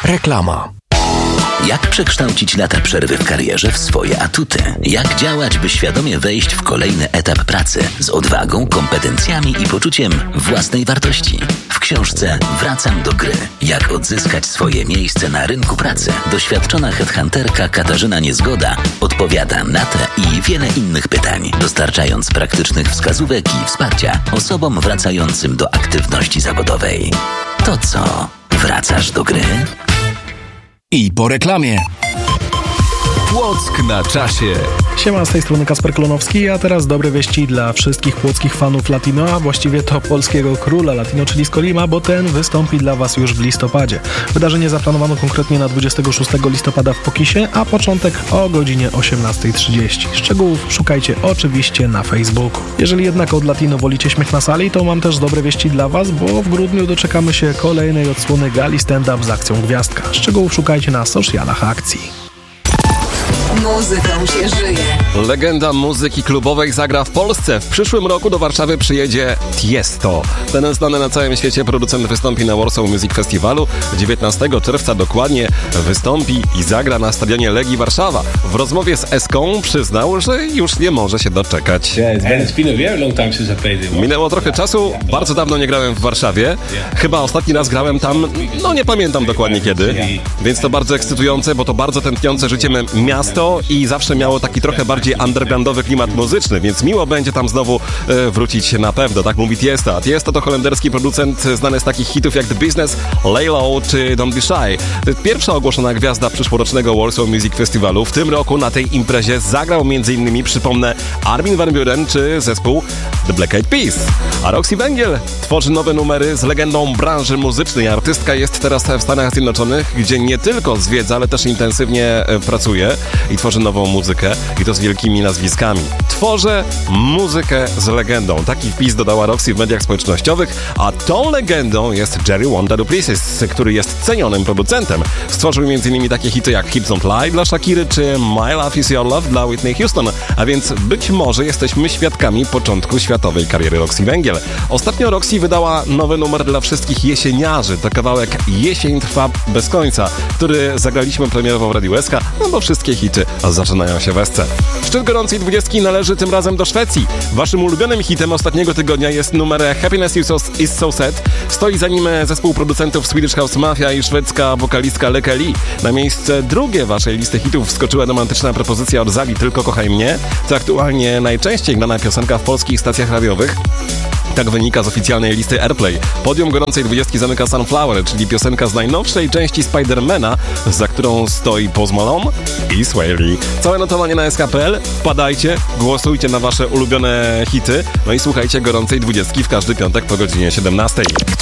Reklama. Jak przekształcić lata przerwy w karierze w swoje atuty? Jak działać, by świadomie wejść w kolejny etap pracy z odwagą, kompetencjami i poczuciem własnej wartości? W książce Wracam do gry. Jak odzyskać swoje miejsce na rynku pracy? Doświadczona headhunterka Katarzyna Niezgoda odpowiada na te i wiele innych pytań, dostarczając praktycznych wskazówek i wsparcia osobom wracającym do aktywności zawodowej. To co? Wracasz do gry? I po reklamie. Płock na czasie. Siema, z tej strony Kasper Klonowski, a teraz dobre wieści dla wszystkich płockich fanów latino, a właściwie to polskiego króla latino, czyli Skolima, bo ten wystąpi dla Was już w listopadzie. Wydarzenie zaplanowano konkretnie na 26 listopada w Pokisie, a początek o godzinie 18:30. Szczegółów szukajcie oczywiście na Facebooku. Jeżeli jednak od latino wolicie śmiech na sali, to mam też dobre wieści dla Was, bo w grudniu doczekamy się kolejnej odsłony gali stand-up z akcją Gwiazdka. Szczegółów szukajcie na socialach akcji. Muzyką się żyje. Legenda muzyki klubowej zagra w Polsce. W przyszłym roku do Warszawy przyjedzie Tiesto. Ten znany na całym świecie producent wystąpi na Warsaw Music Festivalu. 19 czerwca dokładnie wystąpi i zagra na stadionie Legii Warszawa. W rozmowie z Eską przyznał, że już nie może się doczekać. Minęło trochę czasu, bardzo dawno nie grałem w Warszawie. Chyba ostatni raz grałem tam, nie pamiętam dokładnie kiedy. Więc to bardzo ekscytujące, bo to bardzo tętniące życiem miasto i zawsze miało taki trochę bardziej undergroundowy klimat muzyczny, więc miło będzie tam znowu wrócić na pewno, tak mówi Tiesto. Tiesto to holenderski producent znany z takich hitów jak The Business, Lay Low czy Don't Be Shy. Pierwsza ogłoszona gwiazda przyszłorocznego Warsaw Music Festivalu. W tym roku na tej imprezie zagrał m.in. przypomnę Armin van Buuren czy zespół The Black Eyed Peas. A Roxy Węgiel tworzy nowe numery z legendą branży muzycznej. Artystka jest teraz w Stanach Zjednoczonych, gdzie nie tylko zwiedza, ale też intensywnie pracuje i tworzy nową muzykę i to z wielkimi nazwiskami. Tworzę muzykę z legendą. Taki wpis dodała Roxy w mediach społecznościowych, a tą legendą jest Jerry Wonda Duplessis, który jest cenionym producentem. Stworzył m.in. takie hity jak Hips Don't Lie dla Shakiry czy My Love Is Your Love dla Whitney Houston, a więc być może jesteśmy świadkami początku światowej kariery Roxy Węgiel. Ostatnio Roxy wydała nowy numer dla wszystkich jesieniarzy. To kawałek Jesień trwa bez końca, który zagraliśmy premierowo w Radiu SK, bo wszystkie hity zaczynają się w SC. Szczyt gorącej 20 należy tym razem do Szwecji. Waszym ulubionym hitem ostatniego tygodnia jest numer Happiness is So Sad. Stoi za nim zespół producentów Swedish House Mafia i szwedzka wokalistka Leke Li. Na miejsce drugie waszej listy hitów wskoczyła romantyczna propozycja od Zali Tylko Kochaj Mnie, co aktualnie najczęściej grana piosenka w polskich stacjach radiowych. Tak wynika z oficjalnej listy Airplay. Podium gorącej 20 zamyka Sunflower, czyli piosenka z najnowszej części Spidermana, za którą stoi Post Malone i Sway Lee. Całe notowanie na sk.pl. Wpadajcie, głosujcie na wasze ulubione hity, i słuchajcie gorącej 20 w każdy piątek po godzinie 17.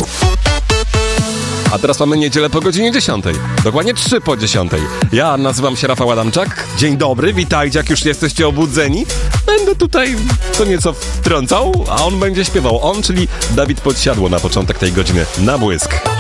A teraz mamy niedzielę po godzinie 10. Dokładnie 3 po 10. Ja nazywam się Rafał Adamczak. Dzień dobry, witajcie, jak już jesteście obudzeni. Będę tutaj co nieco wtrącał, a on będzie śpiewał. On, czyli Dawid Podsiadło na początek tej godziny na błysk.